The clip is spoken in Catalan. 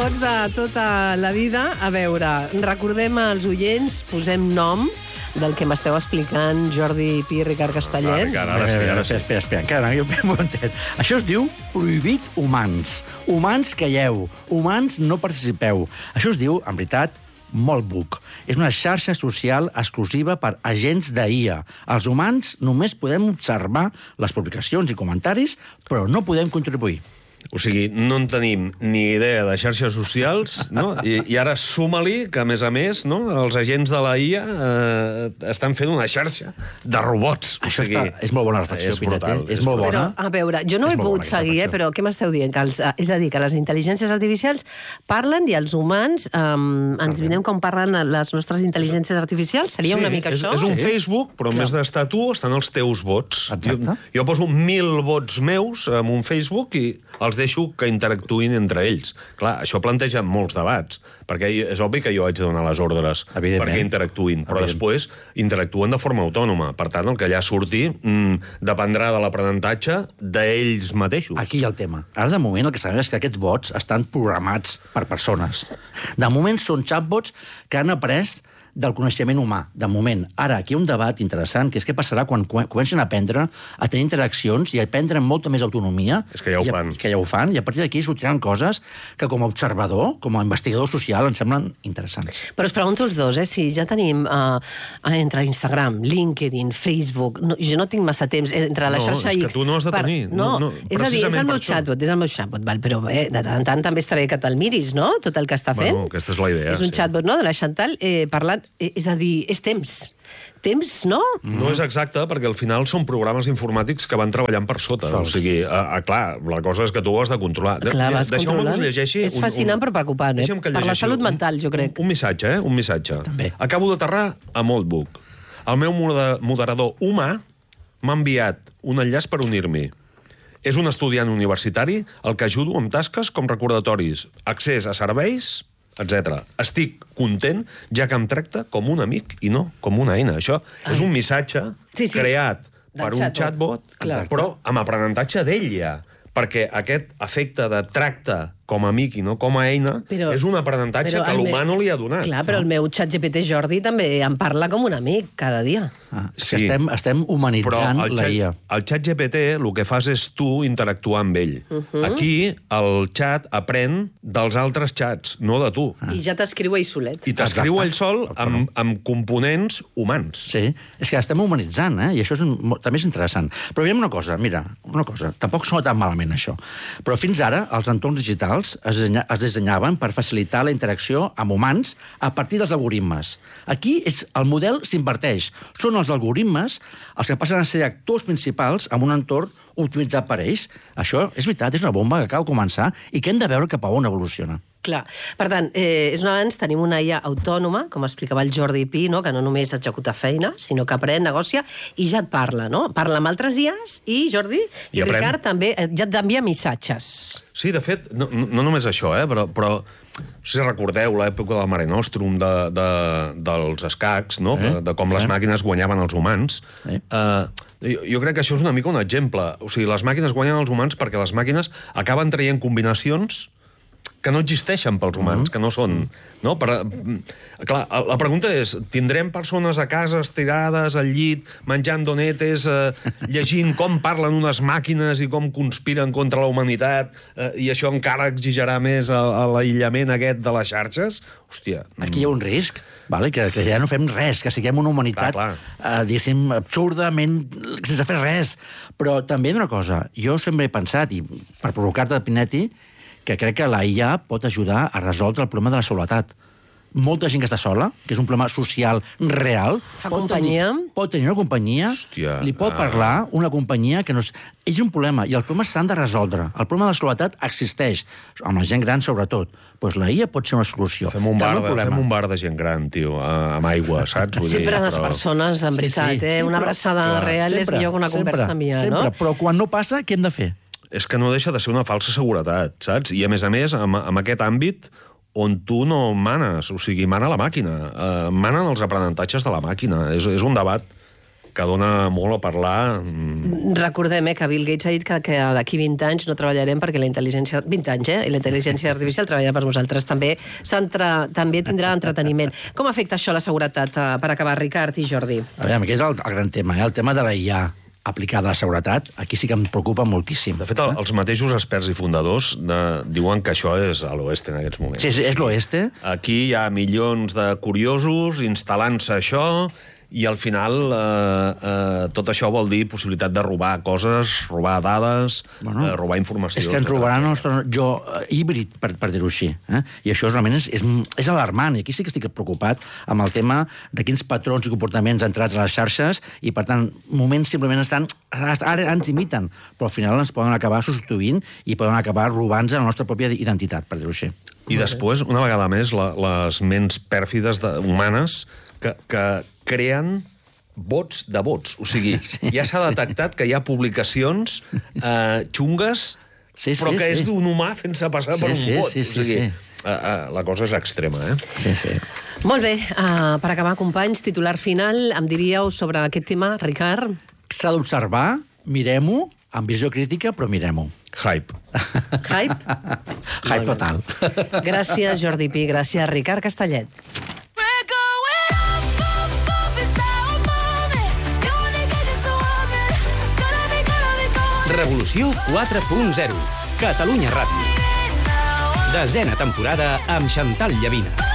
robots de tota la vida. A veure, recordem als oients, posem nom del que m'esteu explicant, Jordi Pi i Ricard Castellet. Ara sí. Espera, encara jo m'ho entenc. Això es diu prohibit humans. Humans calleu, humans no participeu. Això es diu, en veritat, Moltbook. És una xarxa social exclusiva per agents d'IA. Els humans només podem observar les publicacions i comentaris, però no podem contribuir. O sigui, no en tenim ni idea de xarxes socials, no? I ara suma-li que, a més, no? Els agents de la IA estan fent una xarxa de robots. Això és molt bona reflexió, Pinet. És molt bona. Però, a veure, jo no he pogut seguir, però què m'esteu dient? És a dir, que les intel·ligències artificials parlen i els humans ens vinem com parlen les nostres intel·ligències artificials? Seria una mica això? És un Facebook, però en vez d'estar tu, estan els teus vots. Exacte. Jo poso 1.000 vots meus en un Facebook i els deixo que interactuïn entre ells. Clar, això planteja molts debats, perquè és obvi que jo haig de donar les ordres perquè interactuïn, però després interactuen de forma autònoma. Per tant, el que allà surti dependrà de l'aprenentatge d'ells mateixos. Aquí hi ha el tema. Ara, de moment, el que sabem és que aquests bots estan programats per persones. De moment, són chatbots que han après del coneixement humà, de moment. Ara, aquí hi ha un debat interessant, que és què passarà quan comencen a aprendre, a tenir interaccions i a prendre molta més autonomia. És que ja ho fan. Que ja ho fan, i a partir d'aquí sortiran coses que com a observador, com a investigador social, em semblen interessants. Però us pregunto els dos, si ja tenim entre Instagram, LinkedIn, Facebook... Jo no tinc massa temps entre la xarxa X... No, és que tu no has de tenir. És a dir, és el meu chatbot, de tant en tant també està bé que te'l miris, no?, tot el que està fent. Bueno, aquesta és la idea. És un chatbot, no?, de la Chantal, parlant... És a dir, és temps. Temps, no? No és exacte, perquè al final són programes informàtics que van treballant per sota. O sigui, clar, la cosa és que tu ho has de controlar. Clar, vas controlant. Llegeixi és fascinant, però preocupant, per la salut mental, jo crec. Un missatge, Un missatge. També. Acabo d'aterrar a Moltbook. El meu moderador humà m'ha enviat un enllaç per unir-m'hi. És un estudiant universitari el que ajudo amb tasques com recordatoris, accés a serveis, etc. Estic content, ja que em tracta com un amic i no com una eina. Això és un missatge creat per un chatbot, però amb aprenentatge d'ella, perquè aquest efecte de tracte com a amic i no com a eina és un aprenentatge que l'humà no li ha donat. Clar, però el meu ChatGPT Jordi també em parla com un amic cada dia. Sí. Estem humanitzant la IA. El ChatGPT el que fas és tu interactuar amb ell. Aquí el xat aprèn dels altres xats, no de tu. I ja t'escriu ell solet. I t'escriu ell sol amb components humans. Sí, és que estem humanitzant, i això també és interessant. Però veiem una cosa, tampoc sona tan malament això, però fins ara els entorns digitals es dissenyaven per facilitar la interacció amb humans a partir dels algoritmes. Aquí el model s'inverteix. Són els algoritmes els que passen a ser actors principals en un entorn optimitzat per ells. Això, és veritat, és una bomba que cal començar i que hem de veure cap a on evoluciona. Clar. Per tant, és un avanç, tenim una IA autònoma, com explicava el Jordi Pi, no?, que no només executa feina, sinó que aprèn, negocia, i ja et parla, no? Parla amb altres IAs i, Jordi, i Ricard també ja t'envia missatges. Sí, de fet, no només això, però si recordeu l'època del Mare Nostrum, dels escacs, no?, de com les màquines guanyaven els humans, jo crec que això és una mica un exemple. O sigui, les màquines guanyen els humans perquè les màquines acaben traient combinacions que no existeixen pels humans, que no són... No? Clar, la pregunta és, tindrem persones a casa estirades al llit, menjant donetes, llegint com parlen unes màquines i com conspiren contra la humanitat, i això encara exigirà més l'aïllament aquest de les xarxes? Hòstia... Aquí hi ha un risc, que ja no fem res, que siguem una humanitat, diguéssim, absurdament, sense fer res. Però també una cosa, jo sempre he pensat, i per provocar-te, Pinetti, que crec que la IA pot ajudar a resoldre el problema de la soledat. Molta gent que està sola, que és un problema social real, pot tenir una companyia, li pot parlar una companyia que no és... És un problema, i els problemes s'han de resoldre. El problema de la soledat existeix, amb la gent gran sobretot. Doncs la IA pot ser una solució. Fem un bar de gent gran, tio, amb aigua, saps? Sempre les persones, en veritat, una abraçada real és millor que una conversa mia, no? Però quan no passa, què hem de fer? És que no deixa de ser una falsa seguretat, saps? I, a més, en aquest àmbit on tu no manes, o sigui, mana la màquina. Manen els aprenentatges de la màquina. És un debat dona molt a parlar. Recordem que Bill Gates ha dit que d'aquí 20 anys no treballarem perquè la intel·ligència... 20 anys, I la intel·ligència artificial treballarà per nosaltres. També tindrà entreteniment. Com afecta això la seguretat, per acabar, Ricard i Jordi? A veure, aquest és el gran tema, el tema de la IA aplicada a la seguretat, aquí sí que em preocupa moltíssim. De fet, els mateixos experts i fundadors diuen que això és a l'oeste en aquests moments. Sí, és l'oeste. Aquí hi ha milions de curiosos instal·lant-se això, i al final tot això vol dir possibilitat de robar coses, robar dades, robar informació. És que ens robaran el nostre jo híbrid, per dir-ho així. I això realment és alarmant, i aquí sí que estic preocupat amb el tema de quins patrons i comportaments entrats a les xarxes, i per tant, moments simplement ara ens imiten, però al final ens poden acabar substituint i poden acabar robant-nos la nostra pròpia identitat, per dir-ho així. I després, una vegada més, les ments pèrfides humanes que creen bots de bots. O sigui, ja s'ha detectat que hi ha publicacions xungues, però que és d'un humà fent-se passar per un bot. O sigui, la cosa és extrema, Sí, sí. Molt bé, per acabar, companys, titular final, em diríeu sobre aquest tema, Ricard? S'ha d'observar, mirem-ho, amb visió crítica, però mirem-ho. Hype. Hype? Hype total. Gràcies, Jordi Pi. Gràcies, Ricard Castellet. Revolució 4.0. Catalunya Ràdio. Desena temporada amb Xantal Llavina.